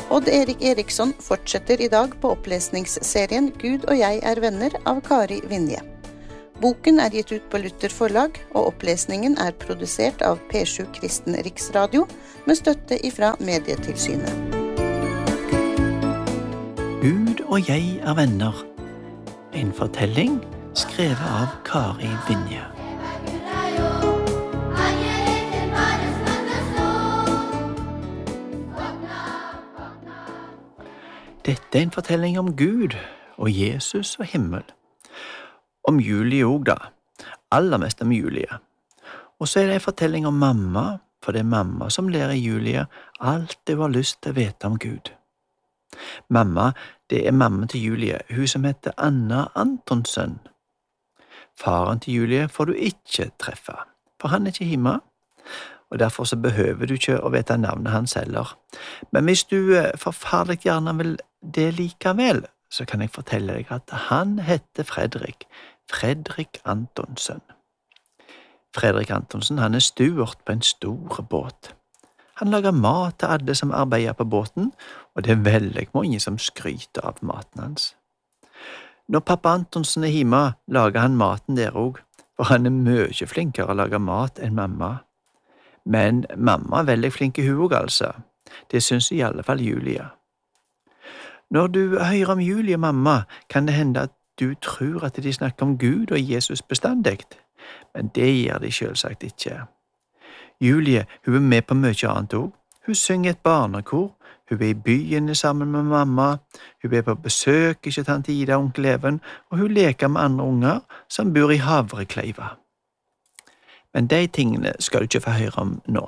Odd Erik Eriksson fortsetter i dag på opplesningsserien Gud og jeg er venner av Kari Vinje. Boken er gitt ut på Luther forlag, og opplesningen er produsert av P7 Kristen Riksradio med støtte ifra Medietilsynet. Gud og jeg er venner. En fortelling skrevet av Kari Vinje. Dette er en fortelling om Gud og Jesus og himmel. Om Julie også da, aller mest om Julie. Og så er det en fortelling om mamma, for det er mamma som lærer Julie alt det hun har lyst til å vite om Gud. Mamma, det er mamma til Julie, hun som heter Anna Antonsen. Faren til Julie får du ikke treffe, for han er ikke hjemme, og derfor så behøver du ikke å vite navnet hans heller. Men hvis du forferdelig gjerne vil det likevel, så kan jeg fortelle deg at han heter Fredrik Antonsen. Fredrik Antonsen, han er steward på en stor båt. Han lager mat til alle som arbeider på båten, og det er veldig mange som skryter av maten hans. Når pappa Antonsen er hjemme, lager han maten der også, for han er mye flinkere å lage mat enn mamma. Men mamma er veldig flink i hun også, altså. Det synes i alle fall Julie. Når du hører om Julie og mamma, kan det hende at du tror at de snakker om Gud og Jesus bestandig, men det gjør de selvsagt ikke. Julie, hun er med på mye annet også. Hun synger et barnekor, hun er i byen sammen med mamma, hun er på besøk hos tante Ida og onkel Even, og hun leker med andre unger som bor i Havrekleiva. Men de tingene skal du ikke få høre om nå.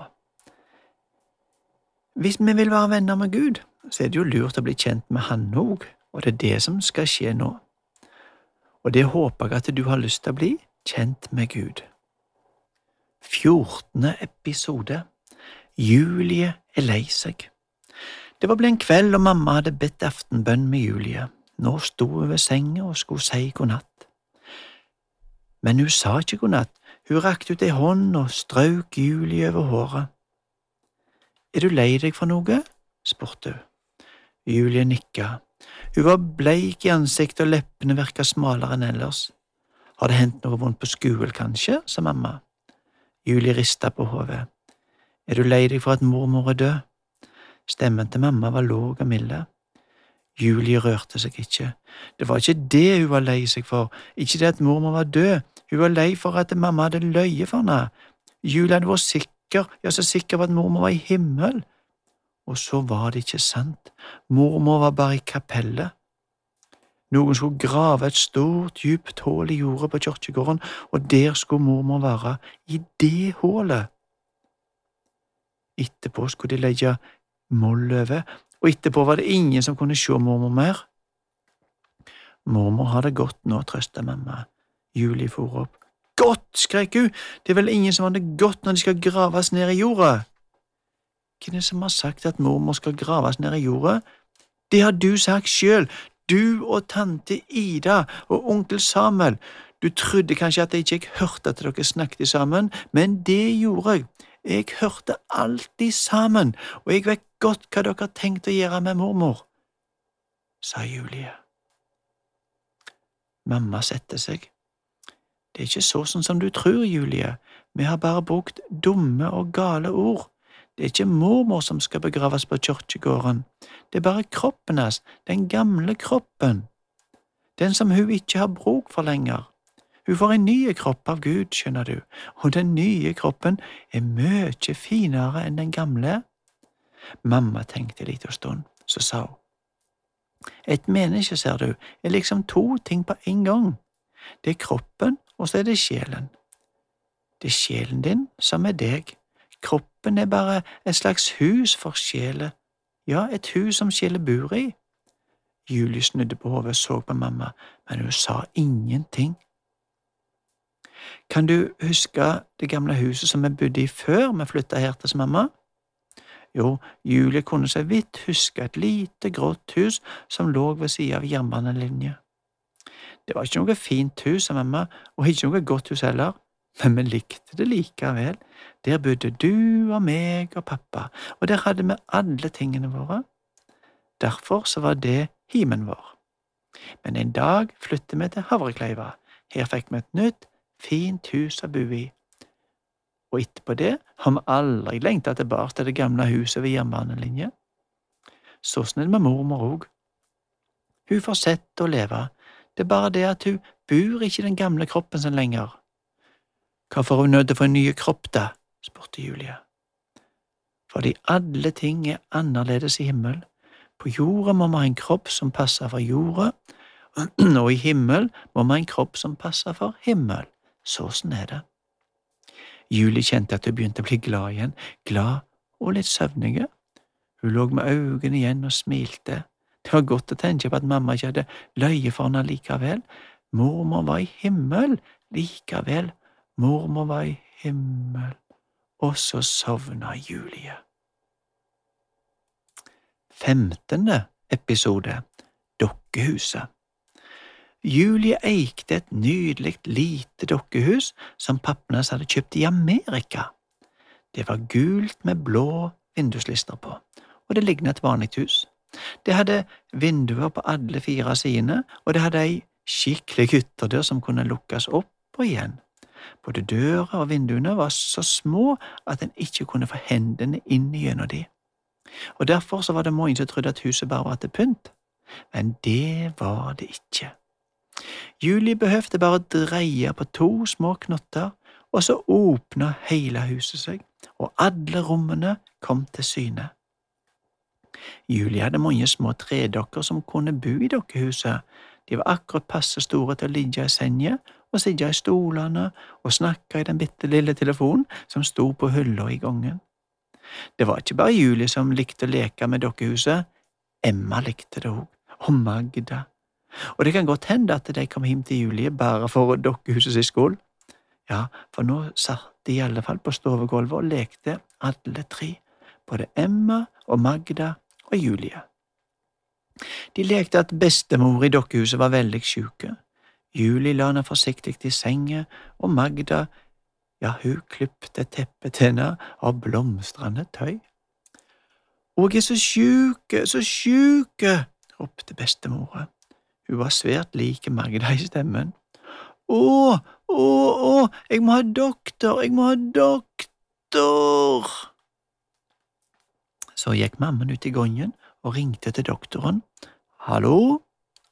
Hvis vi vil være venner med Gud, så er det jo lurt å bli kjent med han også, og det er det som skal skje nå. Og det håper jeg at du har lyst til å bli kjent med Gud. 14. episode. Julie er lei seg. Det var blitt en kveld, og mamma hadde bedt aftenbønn med Julie. Nå sto hun ved senga og skulle si godnatt. Men hun sa ikke godnatt. Hun rakte ut ei hånd og strøk Julie over håret. Er du lei deg for noe? Spurte hun. Julie nikka. Hun var bleik i ansiktet og leppene virka smalere enn ellers. Har det hendt noe vondt på skolen, kanskje? Sa mamma. Julie ristet på hodet. Er du lei deg for at mormor er død? Stemmen til mamma var låg og milde. Julie rørte seg ikke. Det var ikke det hun var lei seg for, ikke det at mormor var død. Hun var lei for at mamma hadde løye for henne. Julie hadde vært sikker, ja så sikker på at mormor var i himmel. Og så var det ikke sant. Mormor var bare i kapellet. Noen skulle grave et stort, djupt hål i jordet på kirkegården, og der skulle mormor være, i det hålet. Etterpå skulle de legge moll over, og etterpå var det ingen som kunne se mormor mer. Mormor har det godt nå, trøstet mamma. Julie for opp. Godt, skrek hun, det er vel ingen som har det godt når de skal graves ned i jorda. Hvem er det som har sagt at mormor skal graves ned i jorda? Det har du sagt selv, du og tante Ida og onkel Samuel. Du trodde kanskje at jeg ikke hørte at dere snakket sammen, men det gjorde jeg. Jeg hørte alltid sammen, og jeg vet godt hva dere har tenkt å gjøre med mormor, sa Julie. Mamma sette seg. Det er ikke sånn som du tror, Julie. Vi har bare brukt dumme og gale ord. Det er ikke mormor som skal begraves på kirkegården. Det er bare kroppen hans, den gamle kroppen. Den som hun ikke har bruk for lenger. Hun får en ny kropp av Gud, skjønner du, og den nye kroppen er mye finere enn den gamle. Mamma tenkte litt en stund, så sa hun. Et menneske, ser du, er liksom to ting på en gang. Det er kroppen, og så er det sjelen. Det er sjelen din som er deg. Kroppen er bare et slags hus for sjelet. Ja, et hus som sjelen bor i. Julie snudde på hodet og så på mamma, men hun sa ingenting. Kan du huske det gamle huset som vi bodde i før vi flyttet her til mamma? Jo, Julie kunne så vidt huske et lite grått hus som lå ved siden av jernbanelinje. Det var ikke noe fint hus, sa mamma, og ikke noe godt hus heller, men vi likte det likevel. Der bodde du og meg og pappa, og der hadde vi alle tingene våre. Derfor så var det himen vår. Men en dag flyttet vi til Havrekleiva. Her fikk vi et nytt, fint hus å bo i. Og etterpå det har vi aldri lengtet tilbake til det gamle huset ved jernbanelinje. Så snill med mormor òg. Hun fortsetter å leve, det er bare det at hun bor ikke i den gamle kroppen sin lenger. Hvorfor er hun nødt til å få en ny kropp da? Spurte Julie. Fordi alle ting er annerledes i himmel. På jorda må vi ha en kropp som passer for jorda, og i himmel må vi ha en kropp som passer for himmel. Sånn er det. Julie kjente at hun begynte å bli glad igjen, glad og litt søvnige. Hun lå med øynene igjen og smilte. Det var godt å tenke på at mamma ikke hadde løye for henne likevel. Mormor var i himmel likevel. Mormor var i himmel. Og så sovna Julie. 15. episode Dokkehuset. Julie eikte et nydelig lite dokkehus som pappa hennes hadde kjøpt i Amerika. Det var gult med blå vinduslister på, og det lignet et vanlig hus. Det hadde vinduer på alle 4 sidene, og det hadde ei skikkelig ytterdør som kunne lukkes opp og igjen. Både døra og vinduene var så små at en ikke kunne få hendene inn gjennom de. Og derfor så var det mange som trodde at huset bare var til pynt. Men det var det ikke. Julie behøvde bare dreie på 2 små knotter, og så åpnet hele huset seg, og alle rommene kom til syne. Julie hadde mange små tredokker som kunne bo i dokkehuset. De var akkurat passe store til å ligge i senja, og sitte i stolene og snakke i den bittelille telefonen som sto på hylla i gangen. Det var ikke bare Julie som likte å leke med dokkehuset. Emma likte det også, og Magda. Og det kan godt hende at de kom hjem til Julie bare for dokkehuset sin skål. Ja, for nå satt de i alle fall på stovegulvet og lekte alle 3, både Emma og Magda og Julie. De lekte at bestemor i dokkehuset var veldig syke. Julie la henne forsiktig i senga, og Magda, ja, hun klippte teppet til henne av blomstrende tøy. «Og jeg er så syke, ropte bestemor. Hun var svært like Magda i stemmen. Å, jeg må ha doktor, Så gikk mammen ut i gangen og ringte til doktoren. Hallo?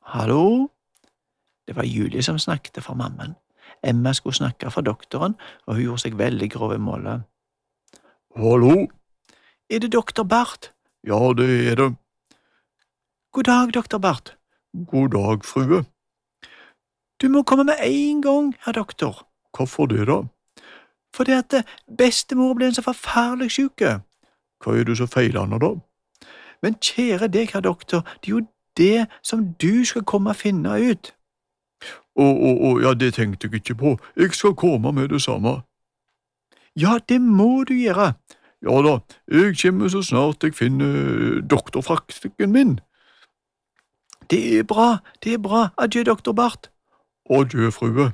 Det var Julie som snakket for mammen. Emma skulle snakke for doktoren, og hun gjorde seg veldig grov i målet. Hallo? Er det doktor Bart? Ja, det er det. God dag, doktor Bart. God dag, frue. Du må komme med en gang, herr doktor. Hvorfor det da? Fordi at bestemor ble en så forferdelig syke. Hva er det så feiler henne da? Men kjære deg, herr doktor, det er jo det som du skal komme og finne ut. Ja, det tenkte jeg ikke på. Jeg skal komme med det samme. Ja, det må du gjøre. Ja da, jeg kommer så snart jeg finner doktorfrakken min. Det er bra. Adjø, doktor Bart. Adjø, frue.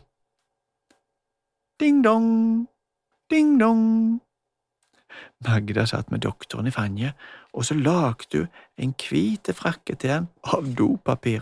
Ding dong, ding dong. Magda satt med doktoren i fanget, og så lagde hun en hvite frakke til han av dopapir.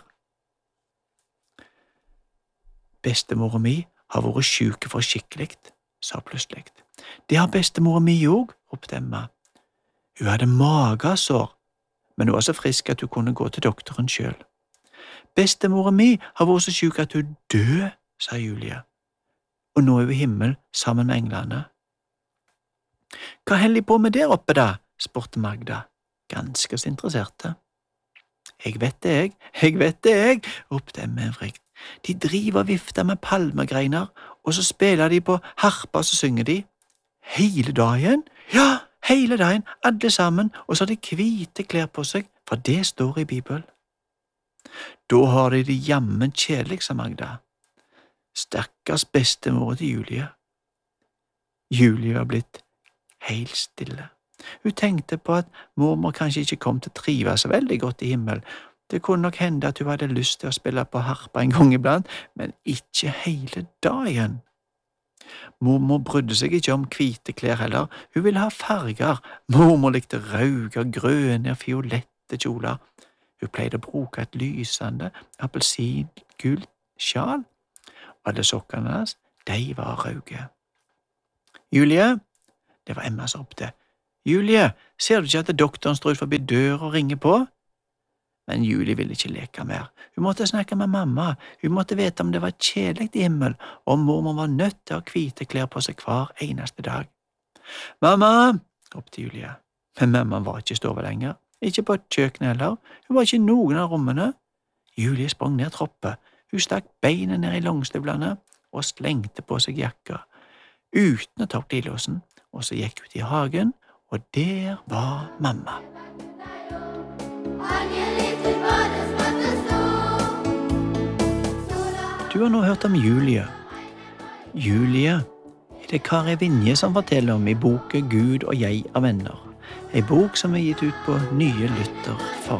Bestemor mi har vært syke for skikkelig, sa plutselig. Det har bestemor mi òg, ropte Emma. Hun hadde magesår, men hun var så frisk at hun kunne gå til doktoren selv. Bestemor mi har vært så syk at hun død, sa Julie. Og nå er hun i himmel sammen med englene. Hva holder de på med der oppe da? Spurte Magda, ganske så interesserte. Jeg vet det, ropte Emma ivrig. De driver og vifter med palmegreiner, og så spiller de på harpa, og så synger de. Hele dagen? Ja, hele dagen, alle sammen, og så har de hvite klær på seg, for det står i Bibelen. Da har de det jammen kjedelig, sa Magda. Stakkars bestemor til Julie. Julie var blitt helt stille. Hun tenkte på at mormor kanskje ikke kom til å trives så veldig godt i himmel. Det kunne nok hende at hun hadde lyst til å spille på harpa en gang iblant, men ikke hele dagen. Mormor brydde seg ikke om hvite klær heller, hun ville ha farger. Mormor likte røde, grønne og fiolette kjoler. Hun pleide å bruke et lysende appelsingult sjal, og alle sokkene hennes, de var røde. Julie, det var Emma som ropte. Julie, ser du ikke at doktoren står ut forbi døra og ringer på? Men Julie ville ikke leke mer. Hun måtte snakke med mamma. Hun måtte vite om det var kjedelig i himmel, og om mormor var nødt til å ha hvite klær på seg hver eneste dag. Mamma, ropte Julie. Men mamma var ikke i stua lenger. Ikke på kjøkkenet heller. Hun var ikke i noen av rommene. Julie sprang ned trappa. Hun stakk beinet ned i langstøvlene og slengte på seg jakka, uten å ta opp glidelåsen, og så gikk hun ut i hagen, og der var mamma. Du har nå hørt om Julie. Julie er det Kari Vinje som forteller om i boken Gud og jeg er venner. En bok som er gitt ut på Nye Lytter forlag.